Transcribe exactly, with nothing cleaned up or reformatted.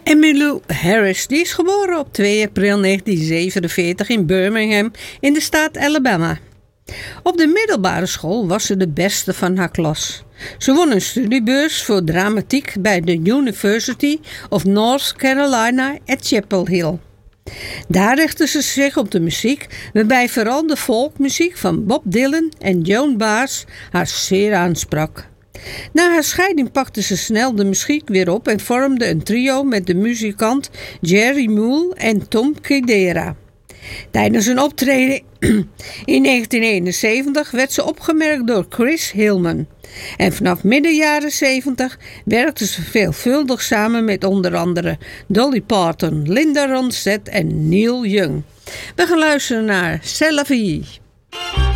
Emmylou Harris die is geboren op twee april negentien zevenenveertig in Birmingham in de staat Alabama. Op de middelbare school was ze de beste van haar klas. Ze won een studiebeurs voor dramatiek bij de University of North Carolina at Chapel Hill. Daar richtte ze zich op de muziek, waarbij vooral de folkmuziek van Bob Dylan en Joan Baez haar zeer aansprak. Na haar scheiding pakte ze snel de muziek weer op en vormde een trio met de muzikant Jerry Moule en Tom Kidera. Tijdens een optreden in negentien eenenzeventig werd ze opgemerkt door Chris Hillman. En vanaf midden jaren zeventig werkte ze veelvuldig samen met onder andere Dolly Parton, Linda Ronstadt en Neil Young. We gaan luisteren naar C'est la vie.